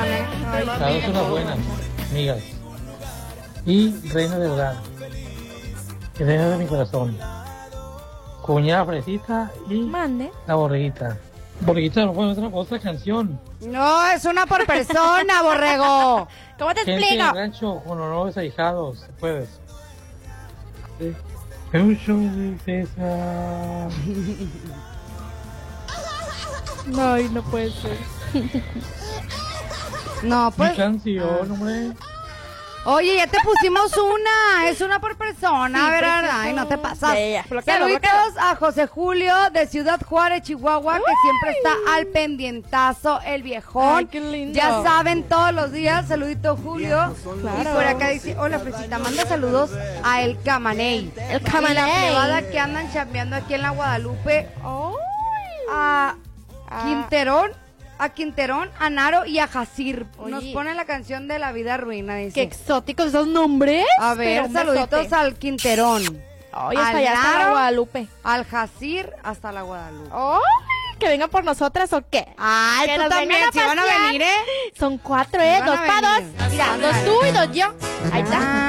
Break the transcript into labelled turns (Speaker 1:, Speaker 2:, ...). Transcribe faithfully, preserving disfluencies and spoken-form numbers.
Speaker 1: ¿eh? Ay,
Speaker 2: Las dos son las buenas, amigas. Y reina del hogar. Y reina de mi corazón. Cuñada fresita y
Speaker 3: Mande.
Speaker 2: la borreguita. Borreguita, no puedo otra, otra canción.
Speaker 1: No, es una por persona, borrego.
Speaker 3: ¿Cómo te
Speaker 2: Gente
Speaker 3: explico?
Speaker 2: del rancho con honores ahijados, si puedes. Sí. Mucho de César.
Speaker 3: Ay, no puede ser.
Speaker 1: No,
Speaker 2: Mi
Speaker 1: pues.
Speaker 2: canción, hombre.
Speaker 1: Oye, ya te pusimos una. Es una por persona,
Speaker 3: Sí,
Speaker 1: ¿verdad?
Speaker 3: pues,
Speaker 1: Ay, no te pasas.
Speaker 3: ya, ya. Bloquealo,
Speaker 1: Saluditos
Speaker 3: bloquealo.
Speaker 1: a José Julio de Ciudad Juárez, Chihuahua, que siempre está al pendientazo, el viejón.
Speaker 3: Ay, qué lindo.
Speaker 1: Ya saben, todos los días, saludito Julio.
Speaker 3: Claro.
Speaker 1: Y por acá dice, hola Fresita, manda saludos a El Camaney.
Speaker 3: El
Speaker 1: Y la
Speaker 3: Camaney.
Speaker 1: privada que andan chambeando aquí en la Guadalupe.
Speaker 3: Ay.
Speaker 1: A
Speaker 3: Ah.
Speaker 1: Quinterón, a Quinterón, a Naro y a Jacir.
Speaker 3: Oye.
Speaker 1: Nos pone la canción de La Vida Ruina, dice.
Speaker 3: Qué exóticos esos nombres.
Speaker 1: A ver,
Speaker 3: Pero un
Speaker 1: saluditos
Speaker 3: besote.
Speaker 1: al Quinterón,
Speaker 3: Ay, hasta
Speaker 1: al
Speaker 3: allá hasta la
Speaker 1: Naro.
Speaker 3: Guadalupe.
Speaker 1: al Jacir, hasta la Guadalupe.
Speaker 3: Ay, que vengan por nosotras o qué.
Speaker 1: Ay,
Speaker 3: Que
Speaker 1: tú
Speaker 3: nos
Speaker 1: también,
Speaker 3: vengan a
Speaker 1: si van a
Speaker 3: pasear.
Speaker 1: venir, ¿eh?
Speaker 3: Son cuatro, ¿eh?
Speaker 1: Van a
Speaker 3: Dos para dos.
Speaker 1: venir.
Speaker 3: Mira,
Speaker 1: Ándale.
Speaker 3: dos tú y dos yo. Ahí está.